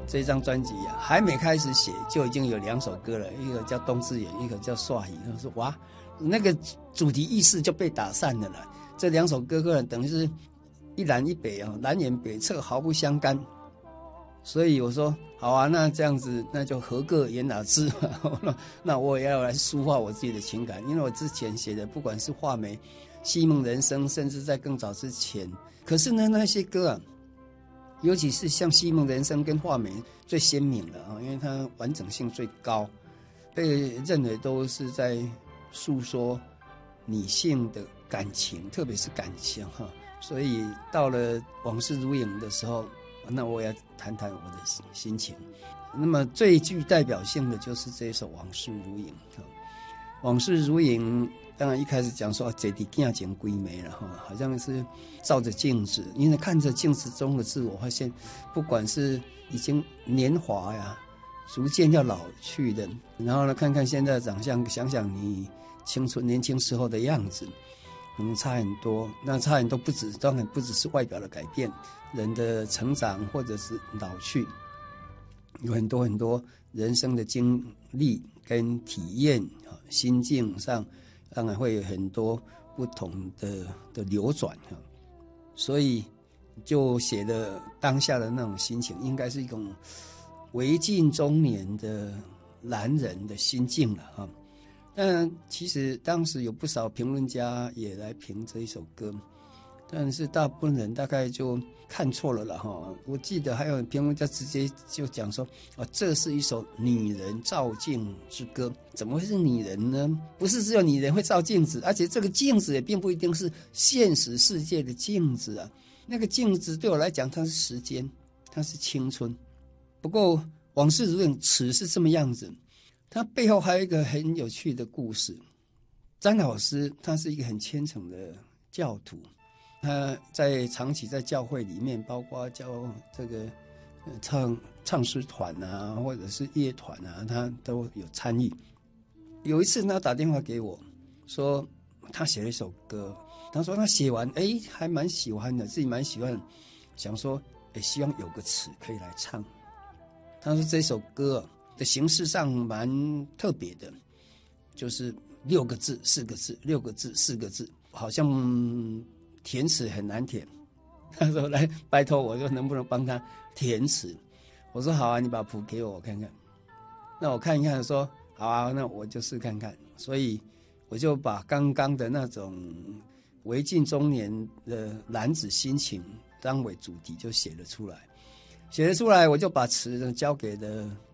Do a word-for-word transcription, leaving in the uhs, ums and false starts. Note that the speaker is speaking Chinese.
这张专辑啊，还没开始写就已经有两首歌了，一个叫《冬之远》，一个叫《刷鱼》。我说哇，那个主题意识就被打散了啦。这两首歌可能等于是一南一北啊，南辕北辙，毫不相干。所以我说好啊，那这样子那就合个言哪之嘛。那我也要来抒发我自己的情感，因为我之前写的不管是画眉、西梦人生，甚至在更早之前，可是呢那些歌啊，尤其是像西梦人生跟画眉最鲜明了啊，因为它完整性最高，被认为都是在诉说女性的感情，特别是感情哈。所以到了往事如影的时候，那我也要谈谈我的心情。那么最具代表性的就是这一首《往事如影》。往事如影，当然一开始讲说这地镜前归眉了哈，好像是照着镜子，因为看着镜子中的自我，发现不管是已经年华呀，逐渐要老去的，然后呢看看现在的长相，想想你青春年轻时候的样子。嗯，差很多，那差很多不止，当然不只是外表的改变，人的成长或者是老去，有很多很多人生的经历跟体验，心境上当然会有很多不同的的流转，所以就写了当下的那种心情，应该是一种为近中年的男人的心境了哈。但其实当时有不少评论家也来评这一首歌，但是大部分人大概就看错了了哈。我记得还有评论家直接就讲说，哦，这是一首女人照镜之歌。怎么会是女人呢？不是只有女人会照镜子，而且这个镜子也并不一定是现实世界的镜子啊。那个镜子对我来讲，它是时间，它是青春。不过往事如影，词是这么样子。他背后还有一个很有趣的故事。詹老师他是一个很虔诚的教徒，他在长期在教会里面，包括教这个唱唱诗团啊，或者是乐团啊，他都有参与。有一次他打电话给我，说他写了一首歌，他说他写完，哎，还蛮喜欢的，自己蛮喜欢，想说，哎，希望有个词可以来唱。他说这首歌的形式上蛮特别的，就是六个字四个字，六个字四个字，好像填词很难填。他说来拜托我，说能不能帮他填词。我说好啊，你把谱给我我看看。那我看一看，说好啊，那我就试看看。所以我就把刚刚的那种为近中年的男子心情当为主题，就写了出来。写了出来，我就把词交给了